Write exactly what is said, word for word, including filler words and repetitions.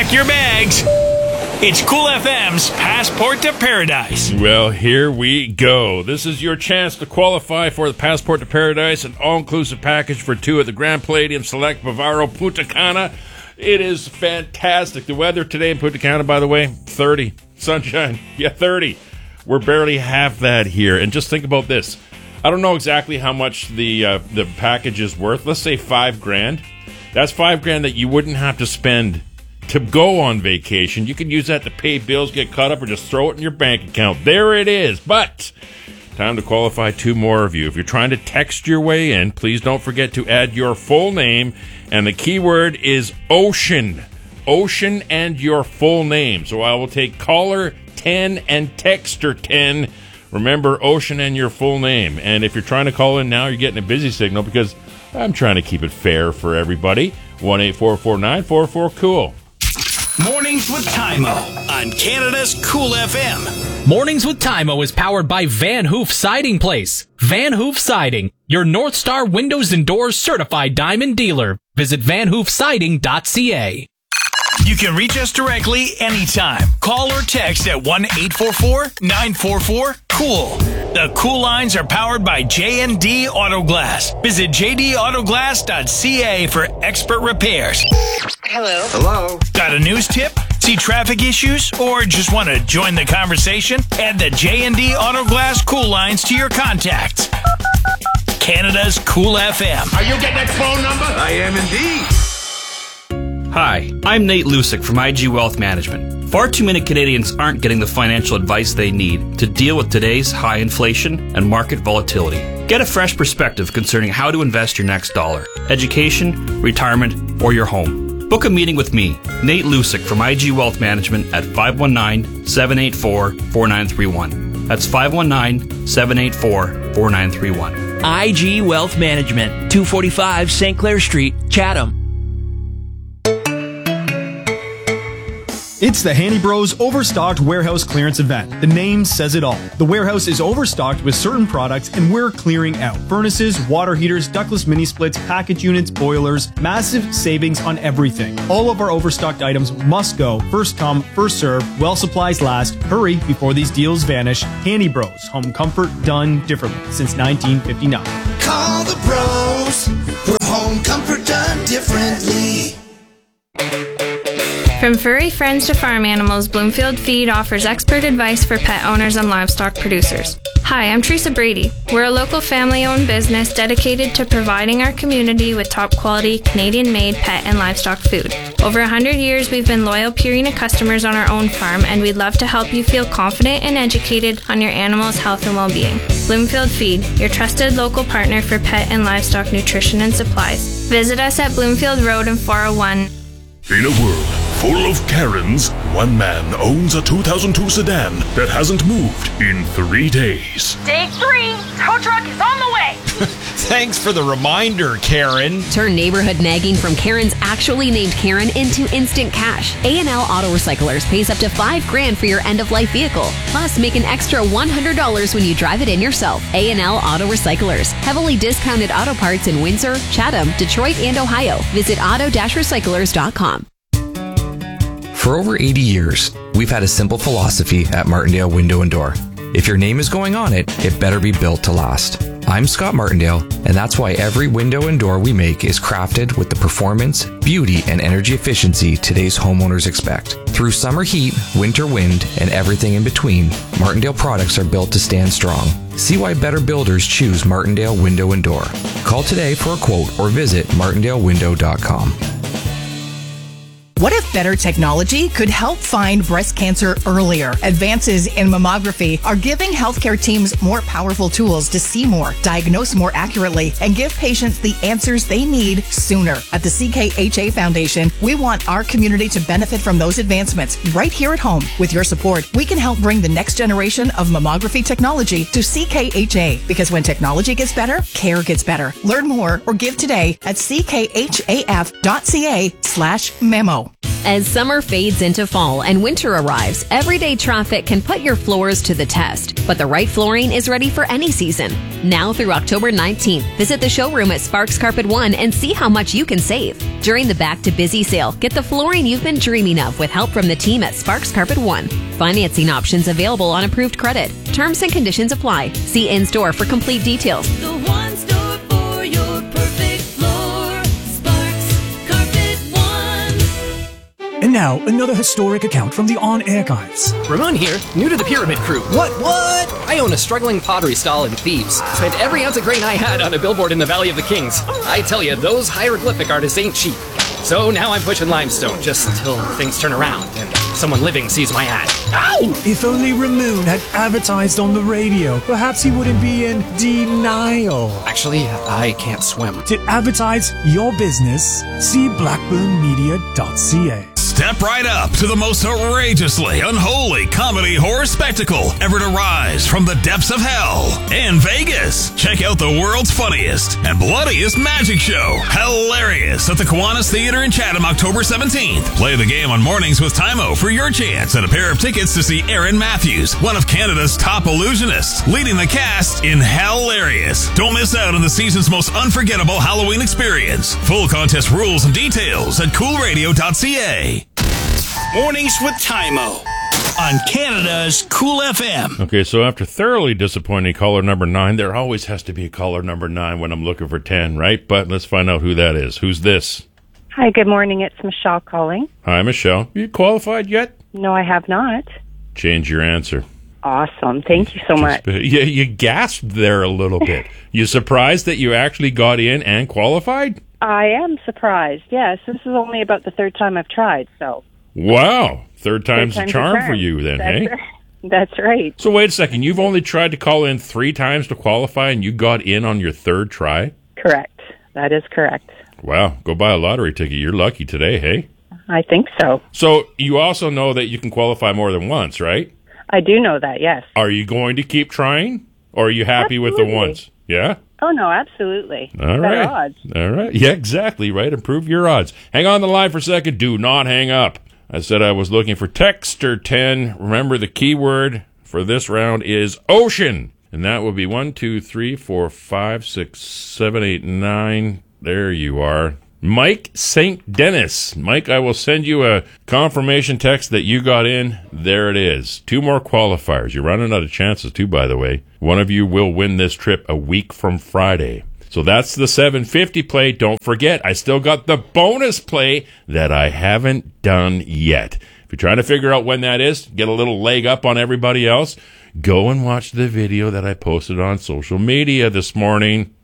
Pack your bags. It's Cool F M's Passport to Paradise. Well, here we go. This is your chance to qualify for the Passport to Paradise, an all-inclusive package for two at the Grand Palladium Select Bavaro Punta Cana. It is fantastic. The weather today in Punta Cana, by the way, thirty. Sunshine. Yeah, thirty. We're barely half that here. And just think about this. I don't know exactly how much the uh, the package is worth. Let's say five grand. That's five grand that you wouldn't have to spend to go on vacation. You can use that to pay bills, get caught up, or just throw it in your bank account. There it is. But time to qualify two more of you. If you're trying to text your way in, please don't forget to add your full name, and the keyword is ocean. Ocean and your full name. So I will take caller ten and texter ten. Remember, ocean and your full name. And if you're trying to call in now, you're getting a busy signal because I'm trying to keep it fair for everybody. one eight four four nine four four cool. Mornings with Tymo on Canada's Cool F M. Mornings with Tymo is powered by Van Hoof Siding Place. Van Hoof Siding, your North Star Windows and Doors certified diamond dealer. Visit van hoof siding dot c a. You can reach us directly anytime. Call or text at one eight four four nine four four cool. The Cool lines are powered by J and D Auto Glass. Visit j d auto glass dot c a for expert repairs. Hello. Hello. Got a news tip? See traffic issues? Or just want to join the conversation? Add the J and D Auto Glass Cool lines to your contacts. Canada's Cool F M. Are you getting that phone number? I am indeed. Hi, I'm Nate Lusick from I G Wealth Management. Far too many Canadians aren't getting the financial advice they need to deal with today's high inflation and market volatility. Get a fresh perspective concerning how to invest your next dollar, education, retirement, or your home. Book a meeting with me, Nate Lusick from I G Wealth Management at five one nine, seven eight four, four nine three one. That's five one nine, seven eight four, four nine three one. I G Wealth Management, two forty-five Saint Clair Street, Chatham. It's the Handy Bros Overstocked Warehouse Clearance Event. The name says it all. The warehouse is overstocked with certain products and we're clearing out. Furnaces, water heaters, ductless mini splits, package units, boilers, massive savings on everything. All of our overstocked items must go. First come, first serve, while supplies last. Hurry before these deals vanish. Handy Bros, home comfort done differently since nineteen fifty-nine. Call the bros for home comfort done differently. From furry friends to farm animals, Bloomfield Feed offers expert advice for pet owners and livestock producers. Hi, I'm Teresa Brady. We're a local family-owned business dedicated to providing our community with top-quality, Canadian-made pet and livestock food. Over one hundred years, we've been loyal Purina customers on our own farm, and we'd love to help you feel confident and educated on your animal's health and well-being. Bloomfield Feed, your trusted local partner for pet and livestock nutrition and supplies. Visit us at Bloomfield Road in four oh one. In a world full of Karens, one man owns a two thousand two sedan that hasn't moved in three days. Day three, tow truck is on the way. Thanks for the reminder, Karen. Turn neighborhood nagging from Karens actually named Karen into instant cash. A and L Auto Recyclers pays up to five grand for your end-of-life vehicle. Plus, make an extra one hundred dollars when you drive it in yourself. A and L Auto Recyclers. Heavily discounted auto parts in Windsor, Chatham, Detroit, and Ohio. Visit auto dash recyclers dot com. For over eighty years, we've had a simple philosophy at Martindale Window and Door. If your name is going on it, it better be built to last. I'm Scott Martindale, and that's why every window and door we make is crafted with the performance, beauty, and energy efficiency today's homeowners expect. Through summer heat, winter wind, and everything in between, Martindale products are built to stand strong. See why better builders choose Martindale Window and Door. Call today for a quote or visit martindale window dot com. What if better technology could help find breast cancer earlier? Advances in mammography are giving healthcare teams more powerful tools to see more, diagnose more accurately, and give patients the answers they need sooner. At the C K H A Foundation, we want our community to benefit from those advancements right here at home. With your support, we can help bring the next generation of mammography technology to C K H A, because when technology gets better, care gets better. Learn more or give today at c k h a f dot c a slash memo. As summer fades into fall and winter arrives, everyday traffic can put your floors to the test. But the right flooring is ready for any season. Now through October nineteenth, visit the showroom at Sparks Carpet One and see how much you can save. During the Back to Busy sale, get the flooring you've been dreaming of with help from the team at Sparks Carpet One. Financing options available on approved credit. Terms and conditions apply. See in-store for complete details. The one store for your perfect floor. Sparks Carpet One. And now, another historic account from the On Archives. Ramon here, new to the Pyramid Crew. What, what? I own a struggling pottery stall in Thebes. Spent every ounce of grain I had on a billboard in the Valley of the Kings. I tell you, those hieroglyphic artists ain't cheap. So now I'm pushing limestone, just until things turn around and someone living sees my ad. Ow! If only Ramon had advertised on the radio, perhaps he wouldn't be in denial. Actually, I can't swim. To advertise your business, see blackburn media dot c a. Step right up to the most outrageously unholy comedy horror spectacle ever to rise from the depths of hell in Vegas. Check out the world's funniest and bloodiest magic show, Hilarious, at the Kiwanis Theater in Chatham, October seventeenth. Play the game on Mornings with Tymo for your chance at a pair of tickets to see Aaron Matthews, one of Canada's top illusionists, leading the cast in Hilarious. Don't miss out on the season's most unforgettable Halloween experience. Full contest rules and details at cool radio dot c a. Mornings with Tymo on Canada's Cool F M. Okay, so after thoroughly disappointing caller number nine, there always has to be a caller number nine when I'm looking for ten, right? But let's find out who that is. Who's this? Hi, good morning. It's Michelle calling. Hi, Michelle. You qualified yet? No, I have not. Change your answer. Awesome. Thank you so much. You, you gasped there a little bit. You surprised that you actually got in and qualified? I am surprised, yes. This is only about the third time I've tried, so... Wow. Third time's Third the time's charm the charm. for you then, That's hey? Right. That's right. So wait a second. You've only tried to call in three times to qualify and you got in on your third try? Correct. That is correct. Wow. Go buy a lottery ticket. You're lucky today, hey? I think so. So you also know that you can qualify more than once, right? I do know that, yes. Are you going to keep trying? Or are you happy Absolutely. with the once? Yeah? Oh, no, absolutely. All Better right. odds. All right. Yeah, exactly, right. Improve your odds. Hang on the line for a second. Do not hang up. I said I was looking for Texter ten. Remember, the keyword for this round is ocean. And that will be one, two, three, four, five, six, seven, eight, nine. There you are. Mike Saint Dennis. Mike, I will send you a confirmation text that you got in. There it is. Two more qualifiers. You're running out of chances, too, by the way. One of you will win this trip a week from Friday. So that's the seven fifty play. Don't forget, I still got the bonus play that I haven't done yet. If you're trying to figure out when that is, get a little leg up on everybody else, go and watch the video that I posted on social media this morning.